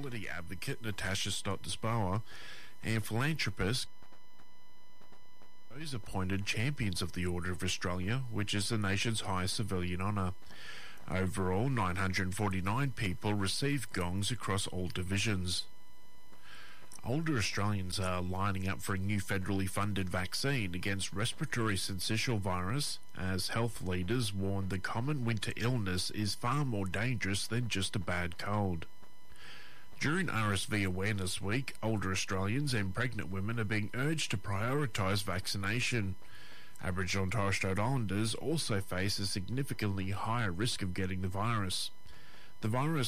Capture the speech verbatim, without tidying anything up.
disability advocate Natasha Stott-Despower, and philanthropist those appointed Champions of the Order of Australia, which is the nation's highest civilian honour. Overall, nine hundred forty-nine people received gongs across all divisions. Older Australians are lining up for a new federally funded vaccine against respiratory syncytial virus, as health leaders warn the common winter illness is far more dangerous than just a bad cold. During R S V Awareness Week, older Australians and pregnant women are being urged to prioritise vaccination. Aboriginal and Torres Strait Islanders also face a significantly higher risk of getting the virus. The virus